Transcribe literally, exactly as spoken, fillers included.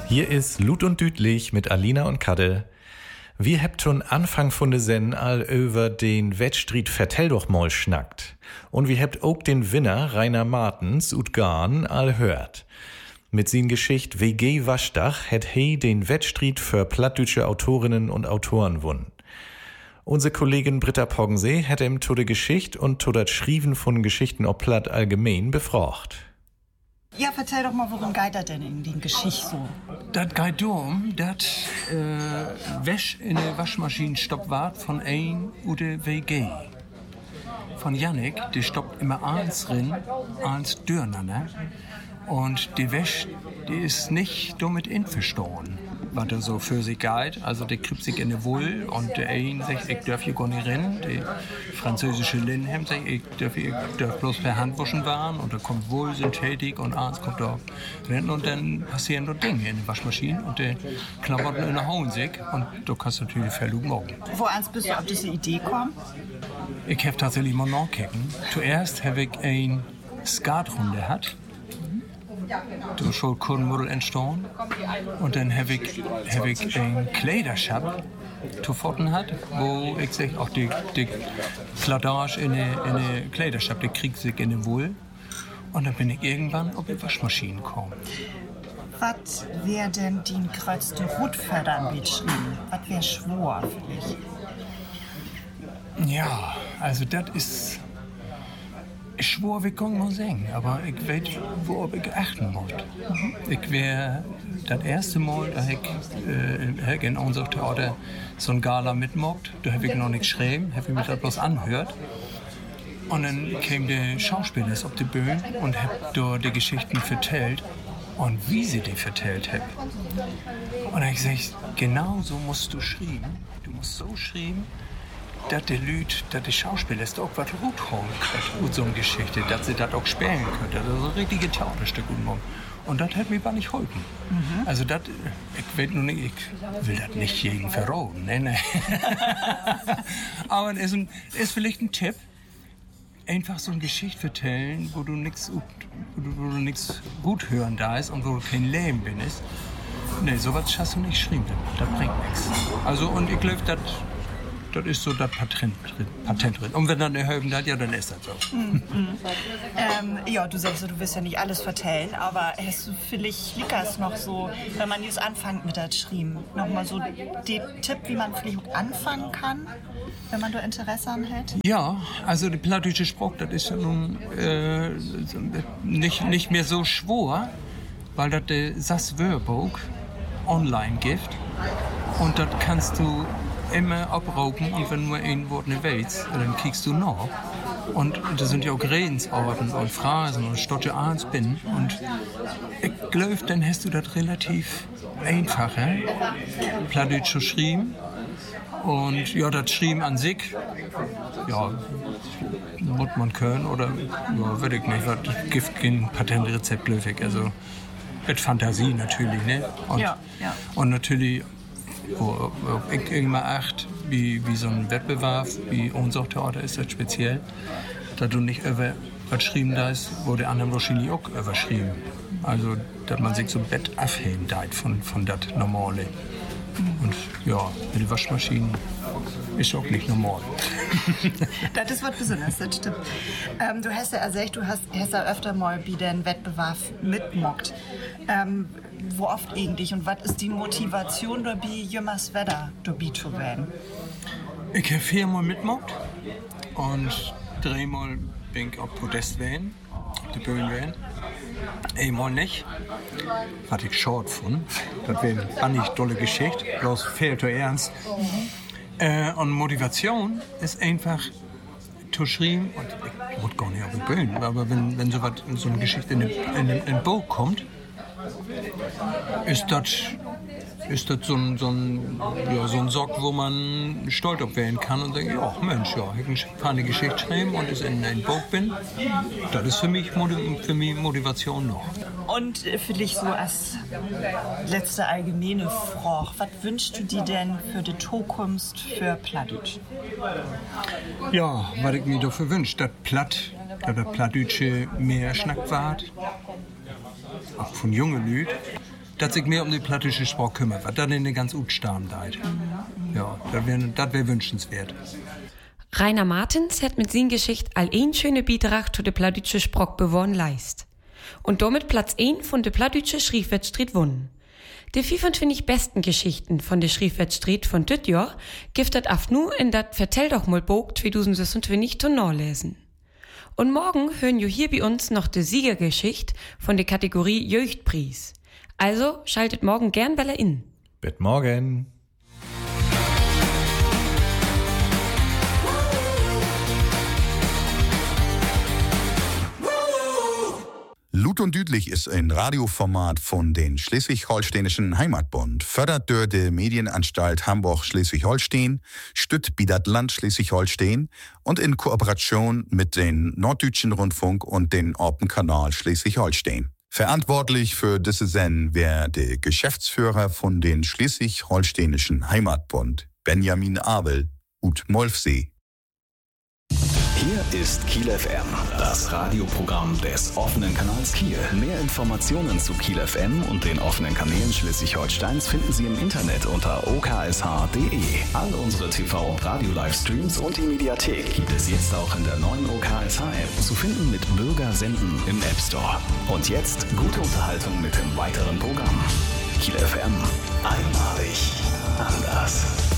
Hier ist Lut und Dütlich mit Alina und Kadde. Wir habt schon Anfang von de Sen all über den Wettstreit Vertell doch mal schnackt. Und wir habt auch den Winner Rainer Martens ut Garn all hört. Mit sin Geschicht W G Waschdach hat he den Wettstreit für plattdütsche Autorinnen und Autoren wunn. Unsere Kollegin Britta Poggensee hat ihm zu der Geschicht und zu das Schrieben von Geschichten ob Platt allgemein befragt. Ja, erzähl doch mal, worum geht das denn in den Geschichte so? Das geht darum, dass äh, Wäsch in der Waschmaschine stoppt wart von ein oder W G. Von Jannik, die stoppt immer eins drin, eins durcheinander. Und die Wäsch, die ist nicht damit einverstanden, was er so für sich geht. Also der kriegt sich in die Wohl und der ein sagt, ich darf hier gar nicht rennen. Die französische Lindhem sagt, ich darf, ich darf bloß per Hand waschen waren. Und da kommt Wohl, Synthetik und eins kommt da rennen. Und dann passieren dort Dinge in der Waschmaschine und die Klamotten in der Hauen sich. Und du kannst natürlich verlugen morgen. Wo eins bist du auf diese Idee gekommen? Ich habe tatsächlich mal nachgeguckt. Zuerst habe ich ein Skatrunde gehabt. Du schon Kurnmodel entstanden. Und dann habe ich, hab ich einen Kleidershop gefunden, hat, wo ich sag, auch die, die Kladage in den Kleidershop, die kriegt sich in den Wohl. Und dann bin ich irgendwann auf die Waschmaschine gekommen. Was wäre denn die größte Rutfördern beschrieben? Was wäre schwor für dich? Ja, also das ist... Ich schwor, wir können mal singen, aber ich weiß, worauf ich achten muss. Mhm. Ich wäre das erste Mal, da habe ich äh, in unserem Theater so ein Gala mitgemacht. Da habe ich noch nicht geschrieben, habe ich mir das bloß angehört. Und dann kam der Schauspieler auf die Bühne und hat da die Geschichten erzählt und wie sie die erzählt hat. Und dann habe ich gesagt, genau so musst du schreiben. Du musst so schreiben, dass die Leute, dass die Schauspieler auch was gut holen können mit so einer Geschichte, dass sie das auch spielen können, dass das so ein richtiges Theaterstück machen. Und das hat mir gar nicht geholfen. Mhm. Also das, ich weiß nur nicht, ich will das nicht jedem verraten, ne, ne. Aber es ist, ein, ist vielleicht ein Tipp, einfach so eine Geschichte erzählen, wo du nichts wo du, wo du nichts gut hören da ist und wo du kein Leben bist. Ne, sowas hast du nicht geschrieben, das bringt nichts. Also und ich glaube, das Das ist so das Patent, Patent drin. Und wenn dann erhöben hat, ja, dann ist das so. Mhm. ähm, ja, du sagst, du wirst ja nicht alles vertellen, aber hast du vielleicht Lickers noch so, wenn man jetzt anfängt mit der Schrieben, noch mal so den Tipp, wie man vielleicht anfangen kann, wenn man da Interesse an hat? Ja, also der plattdeutsche Spruch, das ist ja nun äh, nicht, nicht mehr so schwor, weil das der Sass-Wörbuch online gibt und das kannst du immer abrauben und wenn nur ein Wort nicht weißt, dann kriegst du noch. Und da sind ja auch Redensarten und Phrasen und Stotche eins bin. Und ich glaube, dann hast du das relativ einfacher, Plattdeutsch zu schreiben. Und ja, das Schreiben an sich, ja, muss man können oder, ja, würde ich nicht, weil es gibt kein Patentrezept, glaube ich. Also, mit Fantasie natürlich, ne? Und, ja, ja. Und natürlich, wo ich immer acht, wie, wie so ein Wettbewerb, wie unser Theater ist das speziell, dass du nicht über was geschrieben da ist, wo der andere wahrscheinlich auch überschrieben. Also, dass man sich so Bett abheben darf von, von das Normale. Und ja, mit der Waschmaschine ist auch nicht normal. Das ist was Besonderes, das stimmt. Ähm, du hast ja erzählt, du hast, hast ja öfter mal bei den Wettbewerb mitmockt. Ähm, wo oft eigentlich und was ist die Motivation, dabei jemals Wetter dabei zu werden? Ich habe viermal mitgemacht und dreimal bin ich auf Podest gewesen, auf die Bühne gewesen. Einmal nicht, was ich short von. Das wäre eine nicht tolle Geschichte, bloß fair to ernst. Mhm. Äh, und Motivation ist einfach zu schreiben, und ich muss gar nicht auf die Bühne, aber wenn, wenn so, was, so eine Geschichte in ein Buch kommt, ist das ist das so ein, so, ein, ja, so ein Sock, wo man stolz auf werden kann und sagt, ja Mensch, ja, ich kann eine Geschichte schreiben und es in ein Buch bin. Das ist für mich, für mich Motivation noch. Und vielleicht so als letzte allgemeine Frage, was wünschst du dir denn für die Zukunft für Plattdeutsch? Ja, was ich mir dafür wünsche, dass Platt, dass das Plattdeutsche mehr schnackt wird, auch von jungen Leuten. dass sich mehr um die plattische Sprache kümmert, was dann in den ganz gut Stamm deit. Ja, das wäre wär wünschenswert. Rainer Martens hat mit seiner Geschichte all ein schöne Beitrag zu der plattdeutsche Sprache bewohren leist. Und damit Platz ein von der plattdeutsche Schriftwettstreet wonnen. Die fünfundzwanzig besten Geschichten von der Schriftwettstreet von dit Jahr gibt das af nu in dat Vertell doch mal Buch zwanzig sechsundzwanzig zu nachlesen. Und morgen hören wir hier bei uns noch die Siegergeschichte von der Kategorie Jeuchtpreis. Also schaltet morgen gern Bella in. Bis morgen. Lut und Düdlich ist ein Radioformat von den Schleswig-Holsteinischen Heimatbund, fördert durch die Medienanstalt Hamburg-Schleswig-Holstein, stützt bei das Land Schleswig-Holstein und in Kooperation mit den Norddeutschen Rundfunk und den Orpenkanal Schleswig-Holstein. Verantwortlich für diese Sendung wäre der Geschäftsführer von den Schleswig-Holsteinischen Heimatbund, Benjamin Abel, ut Molfsee. Hier ist Kiel F M, das Radioprogramm des offenen Kanals Kiel. Mehr Informationen zu Kiel F M und den offenen Kanälen Schleswig-Holsteins finden Sie im Internet unter o k s h punkt d e. All unsere T V- und Radio-Livestreams und die Mediathek gibt es jetzt auch in der neuen O K S H-App zu finden mit Bürger senden im App Store. Und jetzt gute Unterhaltung mit dem weiteren Programm. Kiel F M, einmalig anders.